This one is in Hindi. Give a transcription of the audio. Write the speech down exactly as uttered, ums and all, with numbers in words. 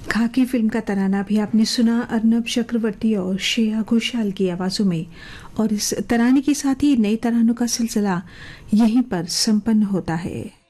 खाकी फिल्म का तराना भी आपने सुना अर्नब चक्रवर्ती और श्रेया घोषाल की आवाजों में। और इस तराने के साथ ही नए तरानों का सिलसिला यहीं पर संपन्न होता है।